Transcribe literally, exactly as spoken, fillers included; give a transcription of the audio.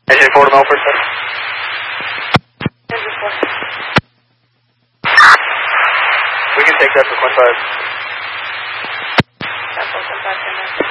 Engine four to Melford, sir. Engine four. We can take that for point five. That's all, point five, ten minutes.